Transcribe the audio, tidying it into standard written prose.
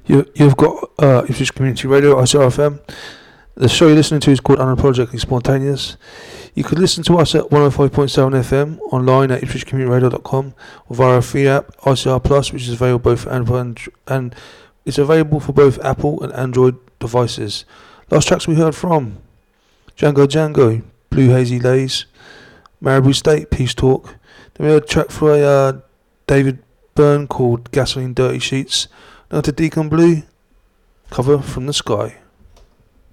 You've got Ipswich Community Radio, ICRFM. The show you're listening to is called Unapologetically Spontaneous. You could listen to us at 105.7 FM, online at ipswichcommunityradio.com, or via our free app, ICR Plus, which is available both for Android and it's available for both Apple and Android devices. Last tracks we heard from Django Django, Blue Hazy Lays, Marabou State, Peace Talk. Then we heard a track for David Byrne called Gasoline Dirty Sheets. Now to Deacon Blue, Cover from the Sky.